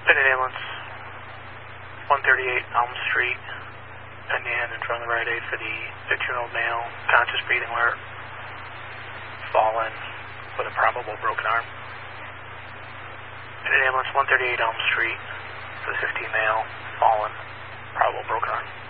Pitted ambulance, 138 Elm Street, pen hand in front of the Rite Aid for the 15-year-old male, conscious breathing alert, fallen with a probable broken arm. Pitted ambulance, 138 Elm Street for the 15 male, fallen, probable broken arm.